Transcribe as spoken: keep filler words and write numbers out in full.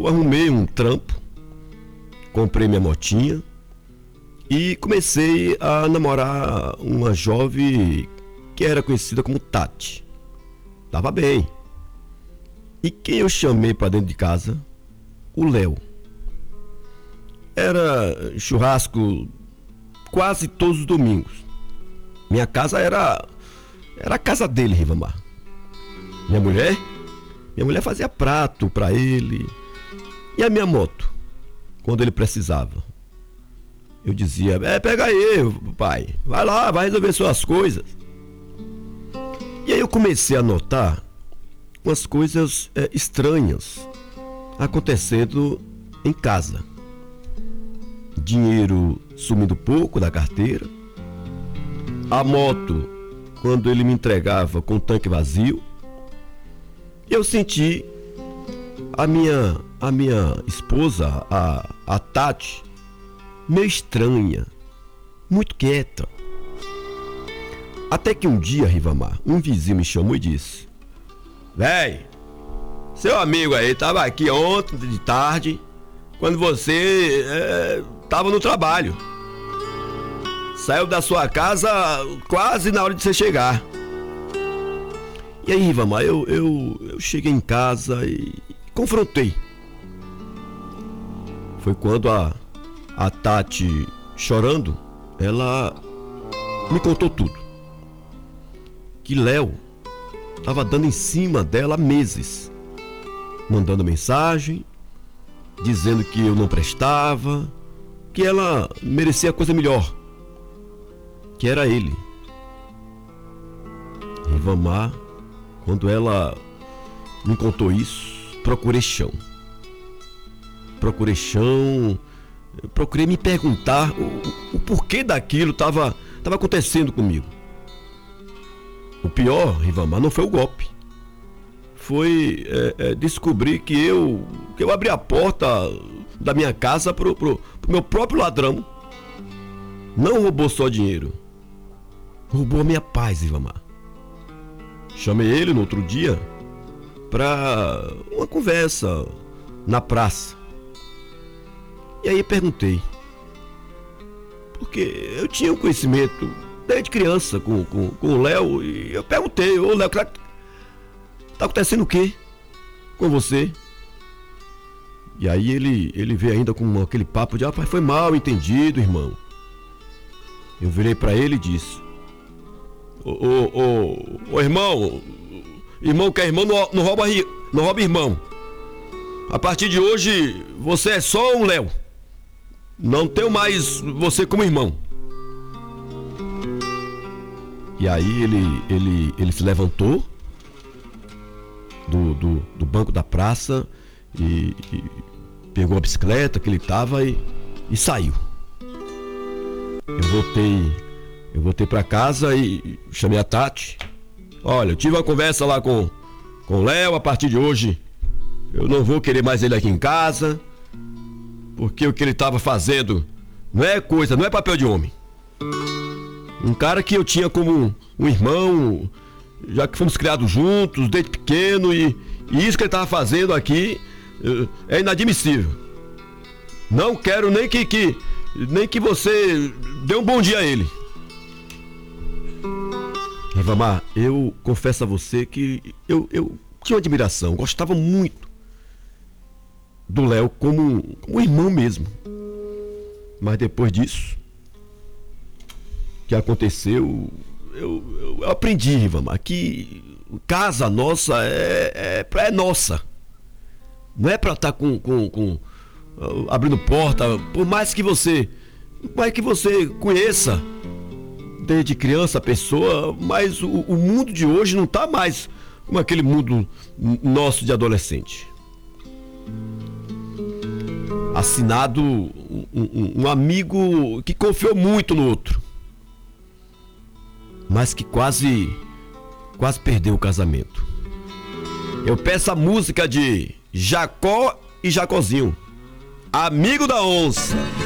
eu arrumei um trampo, comprei minha motinha e comecei a namorar uma jovem que era conhecida como Tati. Tava bem. E quem eu chamei para dentro de casa? O Léo. Era churrasco quase todos os domingos. Minha casa era era a casa dele, Rivamar. Minha mulher, minha mulher fazia prato para ele. E a minha moto, quando ele precisava, eu dizia: é, pega aí, pai, vai lá, vai resolver suas coisas. E aí eu comecei a notar umas coisas é, estranhas acontecendo em casa. Dinheiro sumindo pouco da carteira. A moto, quando ele me entregava com o tanque vazio. Eu senti a minha, a minha esposa, a, a Tati, meio estranha, muito quieta. Até que um dia, Rivamar, um vizinho me chamou e disse: véi, seu amigo aí tava aqui ontem de tarde, quando você é, tava no trabalho. Saiu da sua casa quase na hora de você chegar. E aí, Rivamar, eu, eu, eu cheguei em casa e confrontei. Foi quando a, a Tati, chorando, ela me contou tudo. Que Léo estava dando em cima dela há meses, mandando mensagem, dizendo que eu não prestava, que ela merecia coisa melhor, que era ele. Rivamar, quando ela me contou isso, procurei chão. Procurei chão, procurei me perguntar o, o porquê daquilo estava tava acontecendo comigo. O pior, Rivamar, não foi o golpe. Foi é, é, descobrir que eu, que eu abri a porta da minha casa pro, pro, pro meu próprio ladrão. Não roubou só dinheiro, roubou a minha paz, Rivamar. Chamei ele no outro dia para uma conversa na praça. E aí perguntei, porque eu tinha um conhecimento desde criança com, com, com o Léo, e eu perguntei: ô Léo, tá acontecendo o quê com você? E aí ele, ele veio ainda com aquele papo de: ah, pai, foi mal entendido, irmão. Eu virei para ele e disse: Ô, ô, ô, ô irmão, irmão que é irmão não, não, rouba, não rouba irmão. A partir de hoje, você é só um Léo. Não tenho mais você como irmão. E aí ele, ele, ele se levantou do, do, do banco da praça e, e pegou a bicicleta que ele estava e, e saiu. Eu voltei... Eu voltei pra casa e chamei a Tati. Olha, eu tive uma conversa lá com, com o Léo. A partir de hoje eu não vou querer mais ele aqui em casa, porque o que ele tava fazendo não é coisa, não é papel de homem. Um cara que eu tinha como um, um irmão, já que fomos criados juntos desde pequeno, e, e isso que ele tava fazendo aqui é inadmissível. Não quero nem que, que, nem que você dê um bom dia a ele. Rivamar, eu confesso a você que eu, eu tinha uma admiração, gostava muito do Léo como, como um irmão mesmo. Mas depois disso que aconteceu, eu, eu aprendi, Rivamar, que casa nossa é, é, é nossa. Não é pra estar com, com, com uh, abrindo porta, por mais que você, por mais que você conheça desde criança a pessoa, mas o, o mundo de hoje não está mais como aquele mundo nosso de adolescente. Assinado um, um, um amigo que confiou muito no outro, mas que quase, quase perdeu o casamento. Eu peço a música de Jacó e Jacozinho, Amigo da Onça.